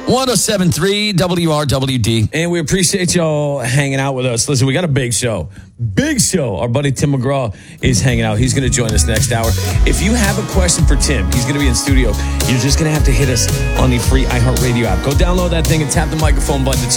107.3 WRWD. And we appreciate y'all hanging out with us. Listen, we got a big show. Big show. Our buddy Tim McGraw is hanging out. He's going to join us next hour. If you have a question for Tim, he's going to be in studio. You're just going to have to hit us on the free iHeartRadio app. Go download that thing and tap the microphone button. It's